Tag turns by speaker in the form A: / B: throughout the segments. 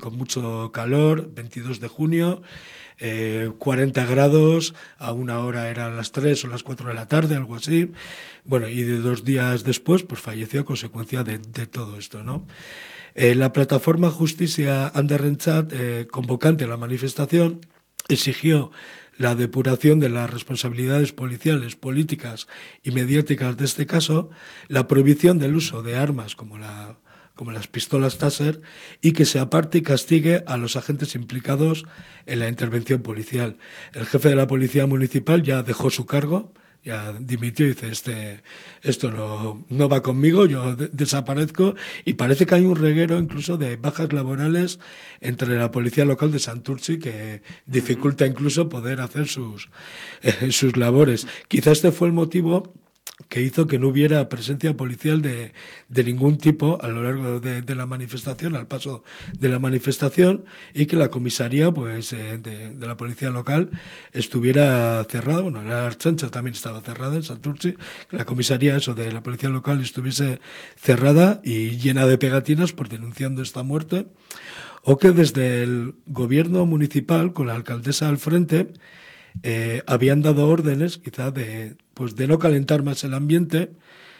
A: con mucho calor, 22 de junio, 40 grados, a una hora eran las 3 o las 4 de la tarde, algo así. Bueno, y 2 días después, pues falleció a consecuencia de todo esto, ¿no? La plataforma Justicia Anderrentzat, convocante a la manifestación, exigió la depuración de las responsabilidades policiales, políticas y mediáticas de este caso, la prohibición del uso de armas como las pistolas Taser, y que se aparte y castigue a los agentes implicados en la intervención policial. El jefe de la Policía Municipal ya dejó su cargo, ya dimitió y dice, esto no va conmigo, yo desaparezco, y parece que hay un reguero incluso de bajas laborales entre la policía local de Santurtzi que dificulta incluso poder hacer sus labores. Quizás este fue el motivo que hizo que no hubiera presencia policial de ningún tipo a lo largo de la manifestación, al paso de la manifestación, y que la comisaría pues de la policía local estuviera cerrada. Bueno, la Ertzaintza también estaba cerrada en Santurtzi, que la comisaría de la policía local estuviese cerrada y llena de pegatinas por denunciando esta muerte, o que desde el gobierno municipal, con la alcaldesa al frente, habían dado órdenes quizá de no calentar más el ambiente,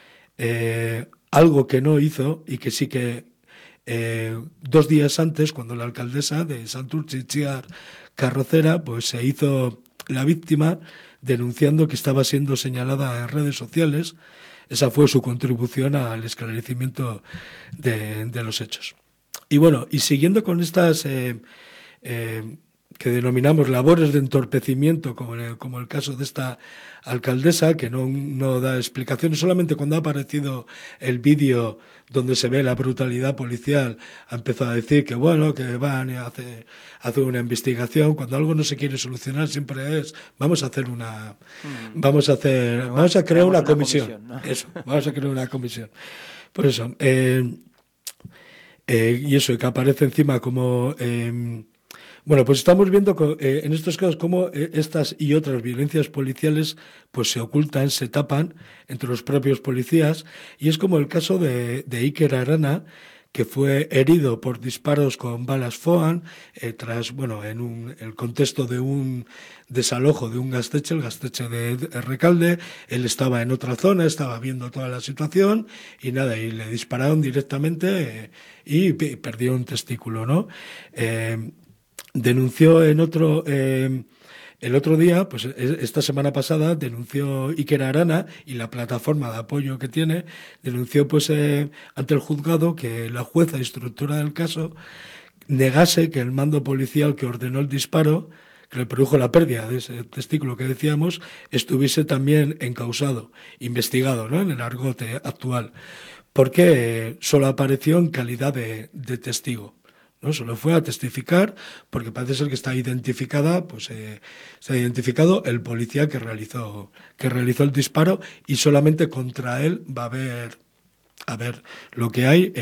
A: algo que no hizo, y que sí que 2 días antes, cuando la alcaldesa de Santurtzi, Itziar Carrocera, pues se hizo la víctima denunciando que estaba siendo señalada en redes sociales. Esa fue su contribución al esclarecimiento de los hechos. Y bueno, y siguiendo con estas que denominamos labores de entorpecimiento, como el caso de esta alcaldesa, que no da explicaciones, solamente cuando ha aparecido el vídeo donde se ve la brutalidad policial, ha empezado a decir que bueno, que van y hace una investigación. Cuando algo no se quiere solucionar siempre es vamos a crear una comisión, ¿no? Eso, vamos a crear una comisión. Por eso, y eso, que aparece encima como bueno, pues estamos viendo en estos casos cómo estas y otras violencias policiales pues se ocultan, se tapan entre los propios policías, y es como el caso de Iker Arana, que fue herido por disparos con balas Foam tras, bueno, en el contexto de un desalojo de un gasteche, el gasteche de Recalde. Él estaba en otra zona, estaba viendo toda la situación y nada, y le dispararon directamente y perdió un testículo, ¿no? Denunció el otro día, pues esta semana pasada, denunció Iker Arana, y la plataforma de apoyo que tiene, denunció pues ante el juzgado que la jueza instructora del caso negase que el mando policial que ordenó el disparo, que le produjo la pérdida de ese testículo que decíamos, estuviese también encausado, investigado, ¿no?, en el argot actual, porque solo apareció en calidad de testigo. No solo fue a testificar, porque parece ser que está identificada, pues se ha identificado el policía que realizó el disparo, y solamente contra él va a haber lo que hay,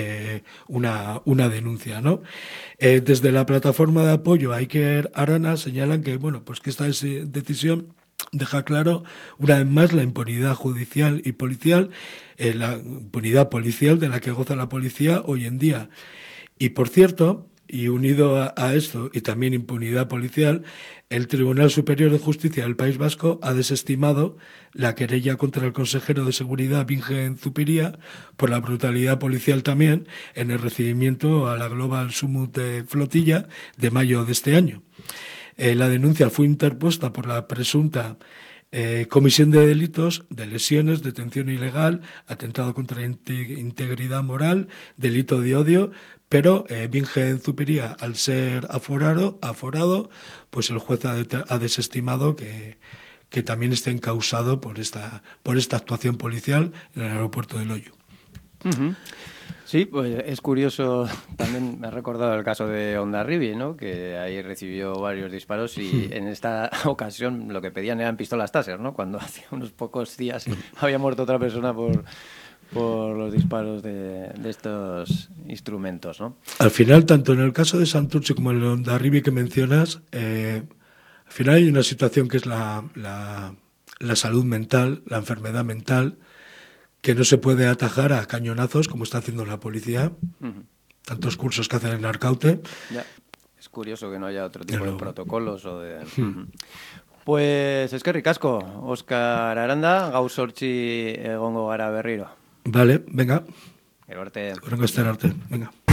A: una denuncia, ¿no? Desde la plataforma de apoyo a Iker Arana señalan que, bueno, pues que esta decisión deja claro una vez más la impunidad judicial y policial, la impunidad policial de la que goza la policía hoy en día. Y por cierto, y unido a esto, y también impunidad policial, el Tribunal Superior de Justicia del País Vasco ha desestimado la querella contra el consejero de Seguridad, Bingen Zupiria, por la brutalidad policial también en el recibimiento a la Global Summit de Flotilla de mayo de este año. La denuncia fue interpuesta por la presunta comisión de delitos de lesiones, detención ilegal, atentado contra la integridad moral, delito de odio, pero Bingen Zupiria, al ser aforado, pues el juez ha desestimado que también esté encausado por esta actuación policial en el aeropuerto de Loiu.
B: Uh-huh. Sí, pues es curioso, también me ha recordado el caso de Hondarribia, ¿no?, que ahí recibió varios disparos y en esta ocasión lo que pedían eran pistolas Taser, ¿no?, cuando hace unos pocos días había muerto otra persona por los disparos de estos instrumentos, ¿no?
A: Al final, tanto en el caso de Santurtzi como en el Hondarribia que mencionas, al final hay una situación que es la salud mental, la enfermedad mental, que no se puede atajar a cañonazos como está haciendo la policía. Uh-huh. tantos cursos que hacen en Arkaute.
B: Ya. Es curioso que no haya otro tipo de protocolos o de... Pues eskerrik asko, Oskar Aranda, gaur 8 egongo gara berriro.
A: Vale, venga.
B: Gero arte.
A: Venga, venga.